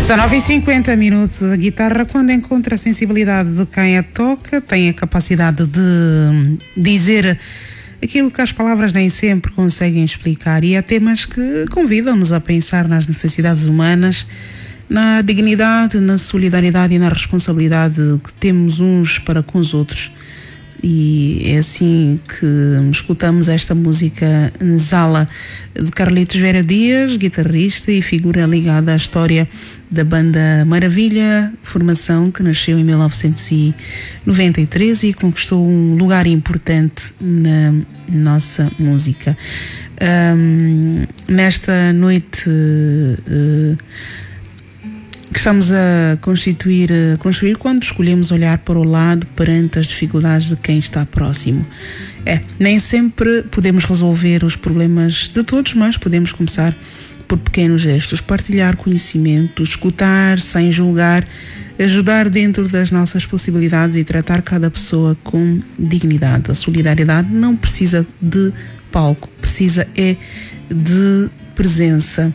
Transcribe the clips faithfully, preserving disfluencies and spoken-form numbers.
dezenove e cinquenta minutos. A guitarra, quando encontra a sensibilidade de quem a toca, tem a capacidade de dizer aquilo que as palavras nem sempre conseguem explicar, e há temas que convidam-nos a pensar nas necessidades humanas, na dignidade, na solidariedade e na responsabilidade que temos uns para com os outros. E é assim que escutamos esta música Nzala, de Carlitos Vera Dias, guitarrista e figura ligada à história da banda Maravilha, formação que nasceu em mil novecentos e noventa e três e conquistou um lugar importante na nossa música. Um, nesta noite uh, que estamos a constituir, a construir quando escolhemos olhar para o lado perante as dificuldades de quem está próximo. É, nem sempre podemos resolver os problemas de todos, mas podemos começar por pequenos gestos, partilhar conhecimento, escutar sem julgar, ajudar dentro das nossas possibilidades e tratar cada pessoa com dignidade. A solidariedade não precisa de palco, precisa é de presença.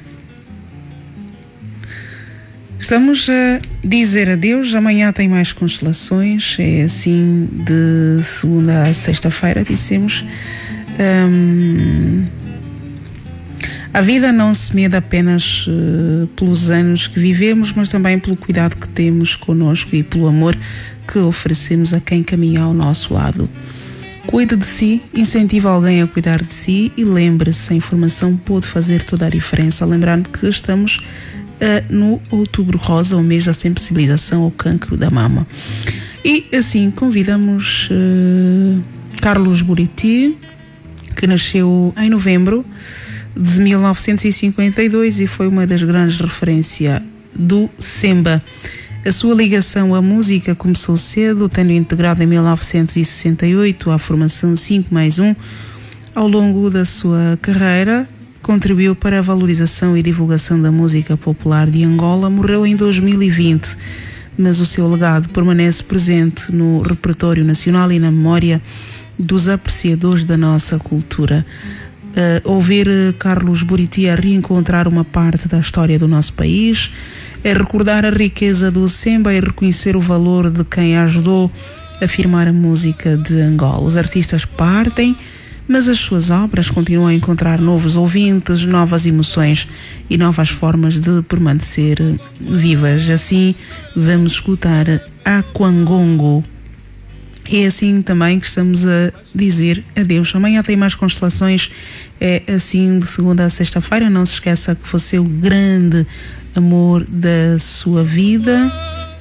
Estamos a dizer adeus, amanhã tem mais constelações, é assim de segunda a sexta-feira, dissemos. Hum, a vida não se mede apenas uh, pelos anos que vivemos, mas também pelo cuidado que temos connosco e pelo amor que oferecemos a quem caminha ao nosso lado. Cuide de si, incentive alguém a cuidar de si e lembre-se, a informação pode fazer toda a diferença, lembrando que estamos Uh, no Outubro Rosa, o mês da sensibilização ao cancro da mama. E assim convidamos uh, Carlos Buriti, que nasceu em novembro de mil novecentos e cinquenta e dois e foi uma das grandes referências do Semba. A sua ligação à música começou cedo, tendo integrado em mil novecentos e sessenta e oito a formação cinco mais um. Ao longo da sua carreira, contribuiu para a valorização e divulgação da música popular de Angola. Morreu em dois mil e vinte, mas o seu legado permanece presente no repertório nacional e na memória dos apreciadores da nossa cultura. Uh, ouvir Carlos Buriti a reencontrar uma parte da história do nosso país, é recordar a riqueza do Semba e reconhecer o valor de quem ajudou a firmar a música de Angola. Os artistas partem, mas as suas obras continuam a encontrar novos ouvintes, novas emoções e novas formas de permanecer vivas. Assim, vamos escutar a Kwangongo. É assim também que estamos a dizer adeus. Amanhã tem mais constelações, é assim de segunda a sexta-feira. Não se esqueça que você é o grande amor da sua vida.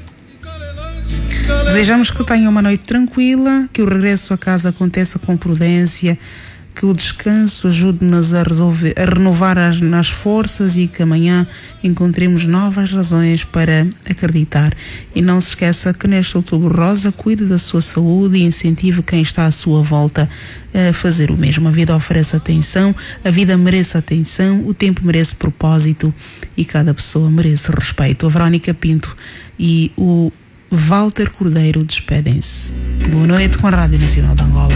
Desejamos que tenha uma noite tranquila, que o regresso a casa aconteça com prudência, que o descanso ajude-nos a, resolver, a renovar as, as forças e que amanhã encontremos novas razões para acreditar. E não se esqueça que neste Outubro Rosa cuide da sua saúde e incentive quem está à sua volta a fazer o mesmo. A vida oferece atenção, a vida merece atenção, o tempo merece propósito e cada pessoa merece respeito. A Verónica Pinto e o Walter Cordeiro despedem-se. Boa noite com a Rádio Nacional de Angola.